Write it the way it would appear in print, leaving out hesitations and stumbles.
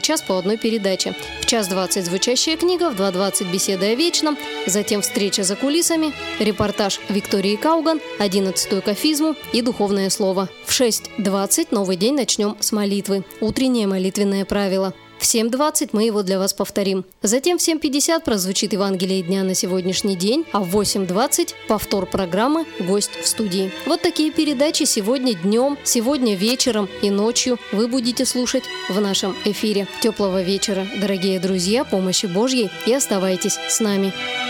час по одной передаче. В 1:20 звучащая книга, в 2:20 беседа о вечном, затем встреча за кулисами, репортаж Виктории Кауган, 11-ю кафизму и духовное слово. В 6:20 новый день начнем с молитвы. Утреннее молитвенное правило. В 7:20 мы его для вас повторим. Затем в 7:50 прозвучит Евангелие дня на сегодняшний день, а в 8:20 повтор программы «Гость в студии». Вот такие передачи сегодня днем, сегодня вечером и ночью вы будете слушать в нашем эфире. Теплого вечера, дорогие друзья, помощи Божьей, и оставайтесь с нами.